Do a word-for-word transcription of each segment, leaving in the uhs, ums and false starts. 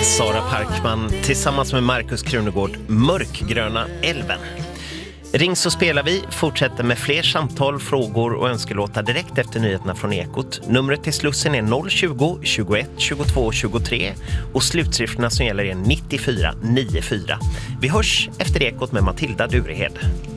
Sara Parkman tillsammans med Markus Krunegård, Mörkgröna älven. Ring så spelar vi, fortsätter med fler samtal, frågor och önskelåtar direkt efter nyheterna från Ekot. Numret till Slussen är noll tjugo, tjugoett, tjugotvå, tjugotre och slutsiffrorna som gäller är nittiofyra nittiofyra. Vi hörs efter Ekot med Matilda Durehed.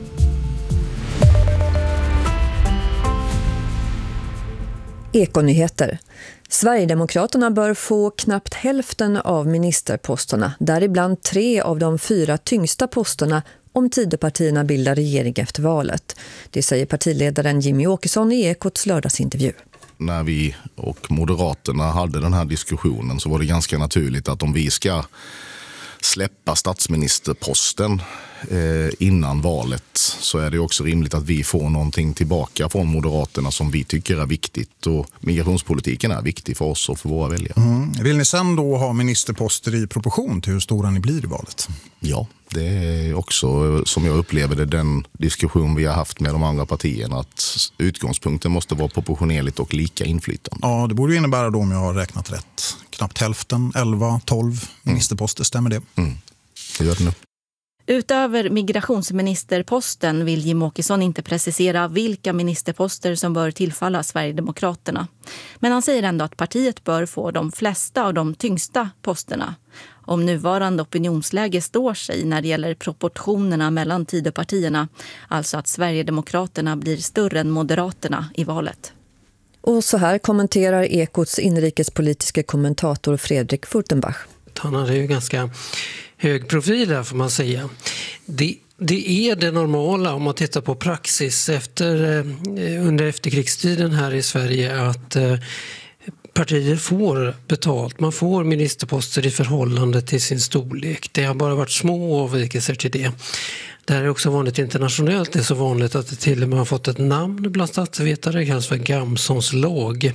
Ekonyheter. Sverigedemokraterna bör få knappt hälften av ministerposterna, däribland tre av de fyra tyngsta posterna om Tidöpartierna bildar regering efter valet. Det säger partiledaren Jimmie Åkesson i Ekots lördagsintervju. När vi och Moderaterna hade den här diskussionen så var det ganska naturligt att om vi ska släppa statsministerposten eh, innan valet så är det också rimligt att vi får någonting tillbaka från Moderaterna som vi tycker är viktigt, och migrationspolitiken är viktig för oss och för våra väljare. Mm. Vill ni sen då ha ministerposter i proportion till hur stora ni blir i valet? Ja, det är också som jag upplever det den diskussion vi har haft med de andra partierna, att utgångspunkten måste vara proportionerligt och lika inflytande. Ja, det borde ju innebära då, om jag har räknat rätt, knappt hälften, elva, tolv ministerposter, stämmer det? Mm. Det gör det nu. Utöver migrationsministerposten vill Jimmie Åkesson inte precisera vilka ministerposter som bör tillfalla Sverigedemokraterna. Men han säger ändå att partiet bör få de flesta av de tyngsta posterna. Om nuvarande opinionsläge står sig när det gäller proportionerna mellan Tidöpartierna, alltså att Sverigedemokraterna blir större än Moderaterna i valet. Och så här kommenterar Ekots inrikespolitiska kommentator Fredrik Furtenbach. Han hade ju ganska hög profil där, får man säga. Det, det är det normala om man tittar på praxis efter, under efterkrigstiden här i Sverige, att partier får betalt. Man får ministerposter i förhållande till sin storlek. Det har bara varit små avvikelser till det. Det här är också vanligt internationellt. Det är så vanligt att det till och med har fått ett namn bland statsvetare. Det kallas för Gamsons lag.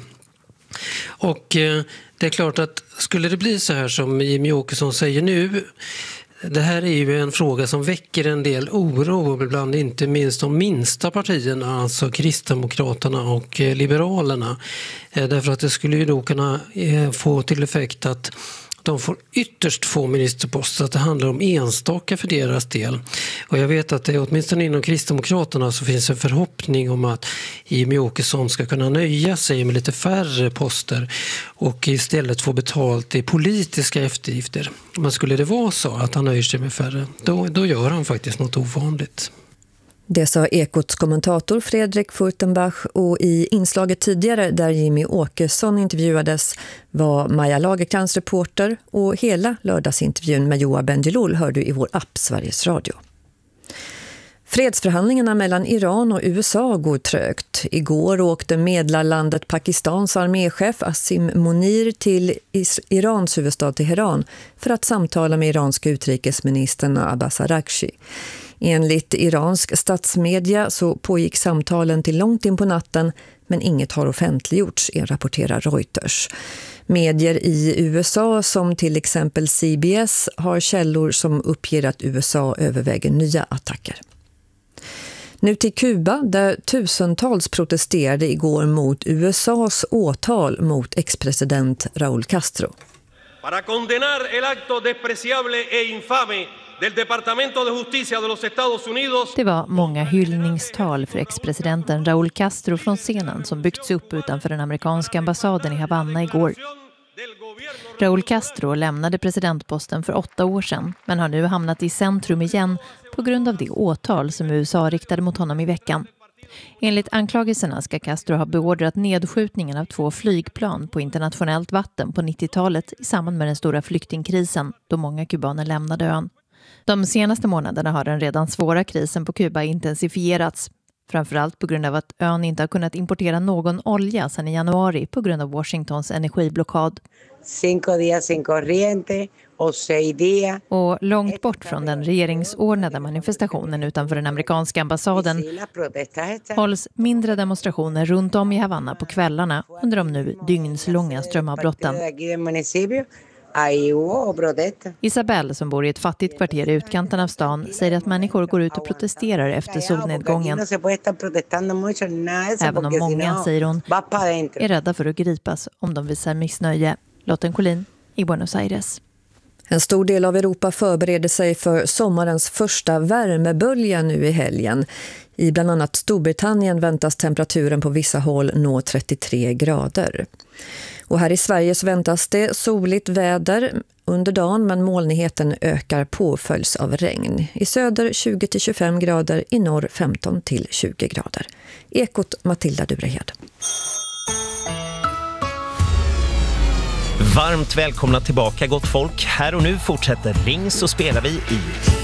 Och eh, det är klart att skulle det bli så här som Jimmie Åkesson säger nu, det här är ju en fråga som väcker en del oro bland inte minst de minsta partierna, alltså Kristdemokraterna och eh, Liberalerna. Eh, därför att det skulle ju då kunna eh, få till effekt att de får ytterst få ministerposter, att det handlar om enstaka för deras del. Och jag vet att det åtminstone inom Kristdemokraterna så finns en förhoppning om att Jimmie Åkesson ska kunna nöja sig med lite färre poster och istället få betalt i politiska eftergifter. Men skulle det vara så att han nöjer sig med färre, då, då gör han faktiskt något ovanligt. Det sa Ekots kommentator Fredrik Furtenbach, och i inslaget tidigare där Jimmie Åkesson intervjuades var Maja Lagerkrans reporter, och hela lördagsintervjun med Joa Bendjelloul hör du i vår app Sveriges Radio. Fredsförhandlingarna mellan Iran och U S A går trögt. Igår åkte medlarlandet Pakistans arméchef Asim Munir till Irans huvudstad Teheran för att samtala med iranska utrikesministern Abbas Araghchi. Enligt iransk statsmedia så pågick samtalen till långt in på natten, men inget har offentliggjorts, rapporterar Reuters. Medier i U S A som till exempel C B S har källor som uppger att U S A överväger nya attacker. Nu till Kuba, där tusentals protesterade igår mot U S A:s åtal mot ex-president Raúl Castro. Para condenar el acto despreciable e infame del Departamento de Justicia de los Estados Unidos. Det var många hyllningstal för ex-presidenten Raúl Castro från scenen som byggts upp utanför den amerikanska ambassaden i Havanna igår. Raúl Castro lämnade presidentposten för åtta år sedan, men har nu hamnat i centrum igen på grund av det åtal som U S A riktade mot honom i veckan. Enligt anklagelserna ska Castro ha beordrat nedskjutningen av två flygplan på internationellt vatten på nittiotalet i samband med den stora flyktingkrisen då många kubaner lämnade ön. De senaste månaderna har den redan svåra krisen på Kuba intensifierats, framförallt på grund av att ön inte har kunnat importera någon olja sedan i januari på grund av Washingtons energiblockad. Cinco días sin corriente och seis días. Och långt bort från den regeringsordnade manifestationen utanför den amerikanska ambassaden hålls mindre demonstrationer runt om i Havanna på kvällarna under de nu dygnslånga strömavbrotten. Isabel, som bor i ett fattigt kvarter i utkanten av stan, säger att människor går ut och protesterar efter solnedgången. Även om många, säger hon, är rädda för att gripas om de visar missnöje. Lotten Collin i Buenos Aires. En stor del av Europa förbereder sig för sommarens första värmebölja nu i helgen. I bland annat Storbritannien väntas temperaturen på vissa håll nå trettiotre grader. Och här i Sverige så väntas det soligt väder under dagen, men molnigheten ökar påföljs av regn. I söder tjugo till tjugofem grader, i norr femton till tjugo grader. Ekot Matilda Durehed. Varmt välkomna tillbaka gott folk. Här och nu fortsätter Ring så spelar vi i